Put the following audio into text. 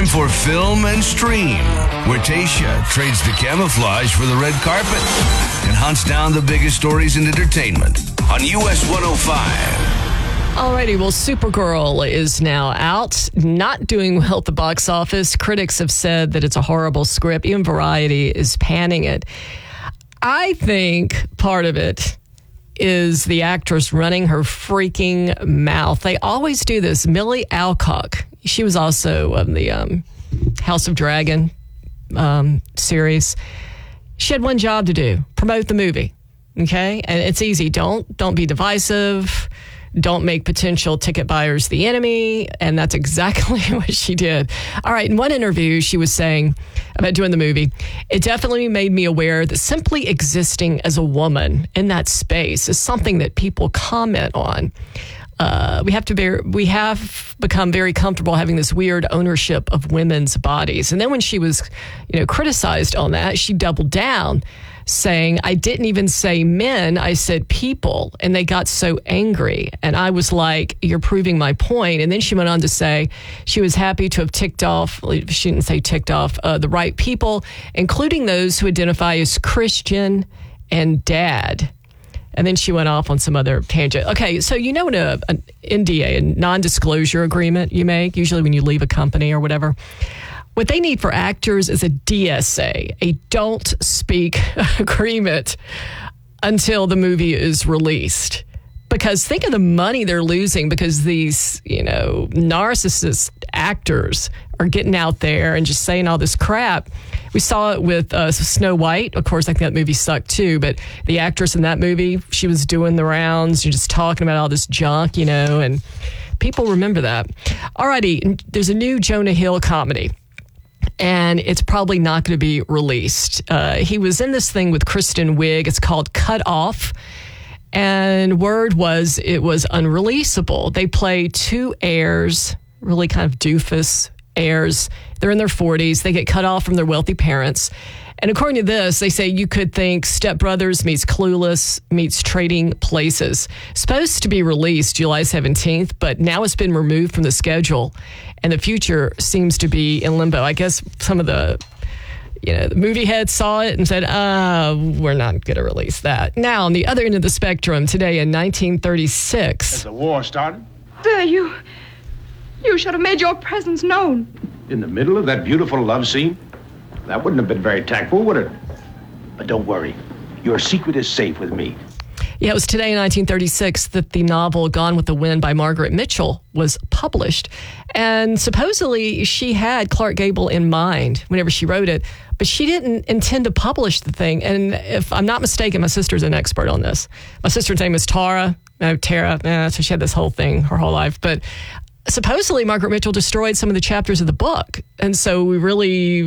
for Film and Stream, where Tayshia trades the camouflage for the red carpet and hunts down the biggest stories in entertainment on US 105. Alrighty, well, Supergirl is now out, not doing well at the box office. Critics have said that it's a horrible script. Even Variety is panning it. I think part of it is the actress running her freaking mouth. They always do this. Millie Alcock, she was also on the House of Dragon series. She had one job to do, promote the movie, okay? And it's easy. Don't be divisive. Don't make potential ticket buyers the enemy. And that's exactly what she did. All right, in one interview, she was saying about doing the movie, it definitely made me aware that simply existing as a woman in that space is something that people comment on. We have become very comfortable having this weird ownership of women's bodies. And then when she was, criticized on that, she doubled down, saying, I didn't even say men, I said people. And they got so angry. And I was like, you're proving my point. And then she went on to say she was happy to have ticked off, she didn't say ticked off, the right people, including those who identify as Christian and dad. And then she went off on some other tangent. Okay, so what an NDA, a non-disclosure agreement you make, usually when you leave a company or whatever. What they need for actors is a DSA, a don't speak agreement until the movie is released. Because think of the money they're losing because these, narcissist actors are getting out there and just saying all this crap. We saw it with Snow White. Of course, I think that movie sucked too, but the actress in that movie, she was doing the rounds, just talking about all this junk, and people remember that. Alrighty, there's a new Jonah Hill comedy. And it's probably not going to be released. He was in this thing with Kristen Wiig. It's called Cut Off. And word was it was unreleasable. They play two heirs, really kind of doofus heirs. They're in their 40s. They get cut off from their wealthy parents. And according to this, they say you could think Step Brothers meets Clueless meets Trading Places. Supposed to be released July 17th, but now it's been removed from the schedule. And the future seems to be in limbo. I guess some of the movie heads saw it and said, we're not going to release that. Now, on the other end of the spectrum, today in 1936. As the war started? There, you should have made your presence known. In the middle of that beautiful love scene? That wouldn't have been very tactful, would it? But don't worry. Your secret is safe with me. Yeah, it was today in 1936 that the novel Gone with the Wind by Margaret Mitchell was published. And supposedly she had Clark Gable in mind whenever she wrote it, but she didn't intend to publish the thing. And if I'm not mistaken, my sister's an expert on this. My sister's name is Tara. So she had this whole thing her whole life. But supposedly Margaret Mitchell destroyed some of the chapters of the book. And so we really